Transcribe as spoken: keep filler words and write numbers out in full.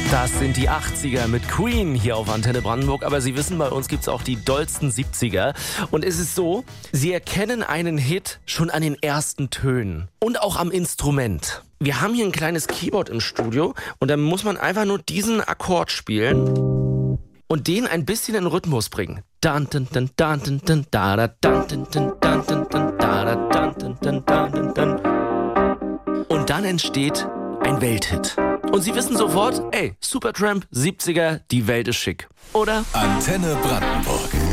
Das sind die achtziger mit Queen hier auf Antenne Brandenburg. Aber Sie wissen, bei uns gibt's auch die dollsten siebziger. Und es ist so, Sie erkennen einen Hit schon an den ersten Tönen und auch am Instrument. Wir haben hier ein kleines Keyboard im Studio und dann muss man einfach nur diesen Akkord spielen und den ein bisschen in Rhythmus bringen. Dan, dan, dan, dan, dan, dan, da, da, dan, dan, dan, dan, dan, dan, da, da, dan, dan, dan, dan, dan. Und dann entsteht ein Welthit. Und Sie wissen sofort, ey, Supertramp, siebziger, die Welt ist schick. Oder? Antenne Brandenburg.